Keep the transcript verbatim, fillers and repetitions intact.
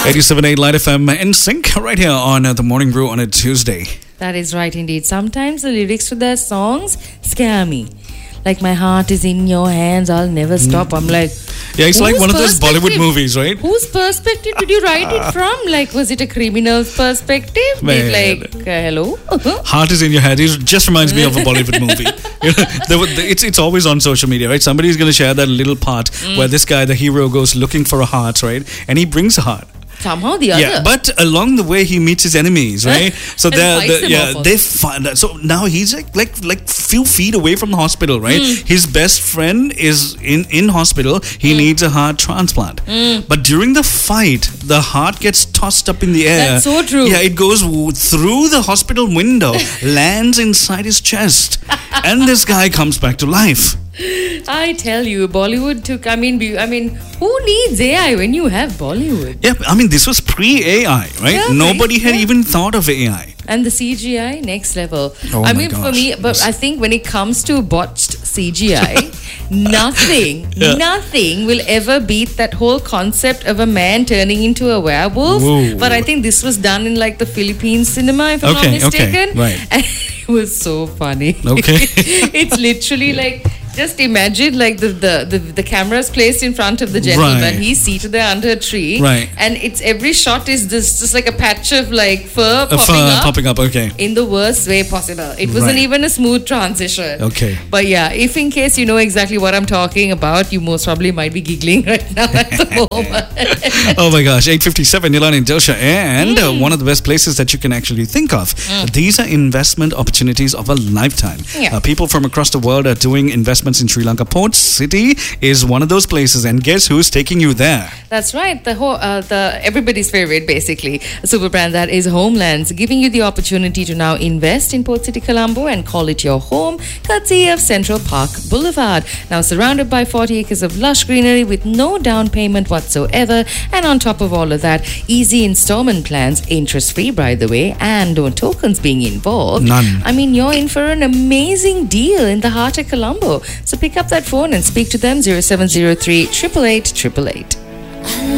eighty-seven point eight Light F M in sync right here on uh, the Morning Brew on a Tuesday. That is right indeed. Sometimes the lyrics to their songs scare me. Like, my heart is in your hands, I'll never stop. I'm like, yeah, it's like one of those Bollywood movies, right? Whose perspective did you write it from? Like, was it a criminal's perspective? Man. Like, uh, hello? Heart is in your head. It just reminds me of a Bollywood movie. You know, there were- it's it's always on social media, right? Somebody's going to share that little part Mm. where this guy, the hero, goes looking for a heart, right? And he brings a heart. Somehow the other. Yeah, but along the way he meets his enemies, right? So And they're, fights the, them yeah, off they find that. So now he's like like like few feet away from the hospital, right? Mm. His best friend is in in hospital. He needs a heart transplant. Mm. But during the fight, the heart gets tossed up in the air. That's so true. Yeah, it goes w- through the hospital window, lands inside his chest, and this guy comes back to life. I tell you, Bollywood took, I mean, be- I mean, who needs A I when you have Bollywood? Yeah, I mean this was pre-A I, right? Yeah, Nobody had yeah. even thought of A I. And the C G I, next level. Oh I my mean, for gosh, me, but yes. I think when it comes to botched C G I, nothing, Yeah. nothing will ever beat that whole concept of a man turning into a werewolf. Whoa. But I think this was done in like the Philippines cinema, if I'm Okay, not okay, mistaken. right. And it was so funny. Okay. It's literally like, just imagine like the, the, the, the camera's placed in front of the gentleman. Right. He's seated there under a tree. Right. And it's every shot is this just like a patch of like fur A popping fur up popping up, okay. in the worst way possible. It wasn't Right. even a smooth transition. Okay. But yeah, if in case you know exactly what I'm talking about, you most probably might be giggling right now at the moment. Oh my gosh, eight fifty-seven, Nilan in Dilsha. And uh, one of the best places that you can actually think of. These are investment opportunities of a lifetime. Yeah. Uh, people from across the world are doing investments in Sri Lanka. Port City is one of those places. And guess who's taking you there? That's right. The whole, uh, the everybody's favorite, basically, a super brand that is Homelands, giving you the opportunity to now invest in Port City, Colombo, and call it your home, courtesy of Central Park Boulevard. Now surrounded by forty acres of lush greenery with no down payment whatsoever, and on top of all of that, easy installment plans, interest-free, by the way, and no tokens being involved. None. I mean, you're in for an amazing deal in the heart of Colombo. So pick up that phone and speak to them zero seven zero three, eight eight eight, eight eight eight.